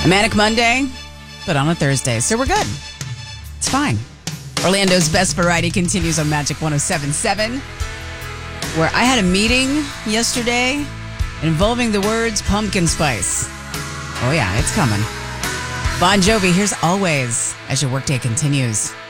A manic Monday, but on a Thursday, so we're good. It's fine. Orlando's Best Variety continues on Magic 107.7, where I had a meeting yesterday involving the words pumpkin spice. Oh yeah, it's coming. Bon Jovi, here's Always, as your workday continues.